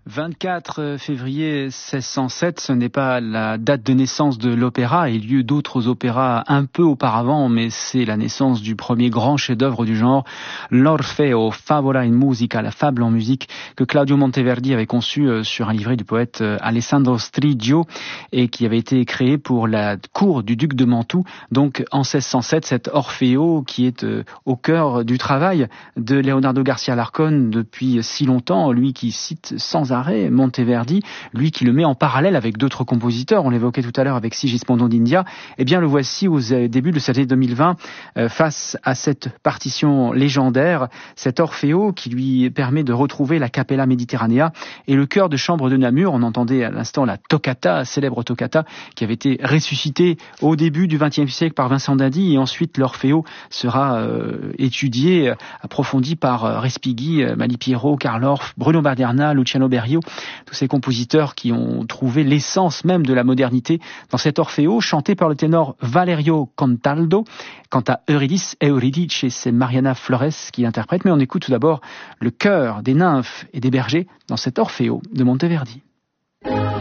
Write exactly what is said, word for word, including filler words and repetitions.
vingt-quatre février seize cent sept, ce n'est pas la date de naissance de l'opéra, il y a eu d'autres opéras un peu auparavant, mais c'est la naissance du premier grand chef-d'œuvre du genre, l'Orfeo, Favola in Musica, la fable en musique, que Claudio Monteverdi avait conçu sur un livret du poète Alessandro Striggio et qui avait été créé pour la cour du duc de Mantoue. Donc en seize cent sept, cet Orfeo qui est au cœur du travail de Leonardo Garcia Larcón depuis si longtemps, lui qui cite sans arrêt Monteverdi, lui qui le met en parallèle avec d'autres compositeurs, on l'évoquait tout à l'heure avec Sigismondo d'India, eh bien le voici au début de cette année deux mille vingt euh, face à cette partition légendaire, cet Orfeo qui lui permet de retrouver la Capella Mediterranea et le chœur de chambre de Namur. On entendait à l'instant la toccata, célèbre toccata qui avait été ressuscitée au début du vingtième siècle par Vincent d'Indy, et ensuite l'Orfeo sera euh, étudié, approfondi par euh, Respighi, euh, Malipiero, Karl Orff, Bruno Maderna, Luciano Berio, tous ces compositeurs qui ont trouvé l'essence même de la modernité dans cet Orfeo, chanté par le ténor Valerio Contaldo. Quant à Eurydice et Eurydice, c'est Mariana Flores qui l'interprète, mais on écoute tout d'abord le chœur des nymphes et des bergers dans cet Orfeo de Monteverdi.